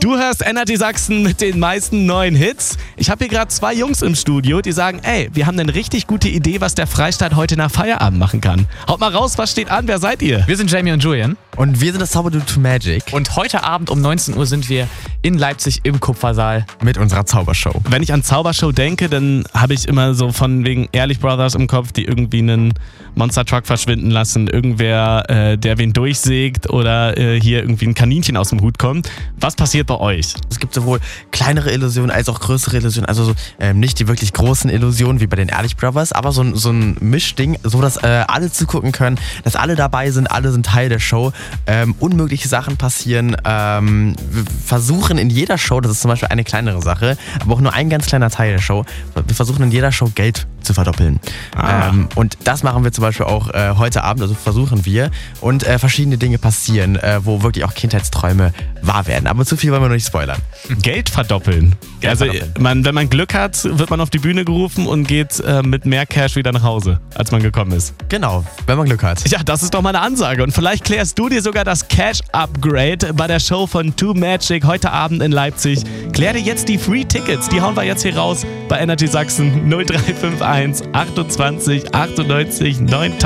Du hörst Energy Sachsen mit den meisten neuen Hits. Ich habe hier gerade 2 Jungs im Studio, die sagen, ey, wir haben eine richtig gute Idee, was der Freistaat heute nach Feierabend machen kann. Haut mal raus, was steht an? Wer seid ihr? Wir sind Jamie und Julian. Und wir sind das Zauberduo to Magic. Und heute Abend um 19 Uhr sind wir in Leipzig im Kupfersaal. Mit unserer Zaubershow. Wenn ich an Zaubershow denke, dann habe ich immer so von wegen Ehrlich Brothers im Kopf, die irgendwie einen Monster Truck verschwinden lassen, irgendwer, der wen durchsägt oder hier irgendwie ein Kaninchen aus dem Hut kommt. Was passiert bei euch? Es gibt sowohl kleinere Illusionen als auch größere Illusionen. Also nicht die wirklich großen Illusionen wie bei den Ehrlich Brothers, aber so ein Mischding, so dass alle zugucken können, dass alle dabei sind, alle sind Teil der Show. Unmögliche Sachen passieren. Wir versuchen in jeder Show, das ist zum Beispiel eine kleinere Sache, aber auch nur ein ganz kleiner Teil der Show, wir versuchen in jeder Show Geld zu verdoppeln. Und das machen wir zum Beispiel auch heute Abend, also versuchen wir. Und verschiedene Dinge passieren, wo wirklich auch Kindheitsträume wahr werden. Aber zu viel wollen wir noch nicht spoilern. Geld verdoppeln. Wenn man Glück hat, wird man auf die Bühne gerufen und geht mit mehr Cash wieder nach Hause, als man gekommen ist. Genau, wenn man Glück hat. Ja, das ist doch mal eine Ansage. Und vielleicht klärst du dir sogar das Cash-Upgrade bei der Show von To Magic heute Abend in Leipzig. Klär dir jetzt die Free Tickets. Die hauen wir jetzt hier raus bei Energy Sachsen 0351 28 98 9000.